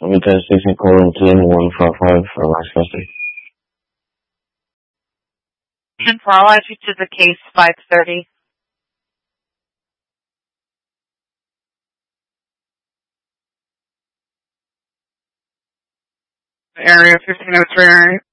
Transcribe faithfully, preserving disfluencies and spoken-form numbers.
Let me test sixteen colon ten one five five for last custody. And for all I to the case five thirty. Area fifteen oh three, alright?